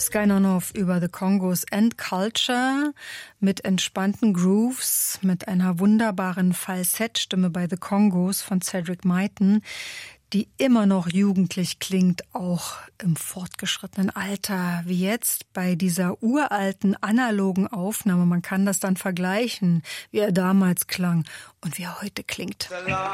Sky-Nonov über The Congos and Culture mit entspannten Grooves, mit einer wunderbaren Falsettstimme bei The Congos von Cedric Myton, die immer noch jugendlich klingt, auch im fortgeschrittenen Alter, wie jetzt bei dieser uralten analogen Aufnahme. Man kann das dann vergleichen, wie er damals klang und wie er heute klingt. The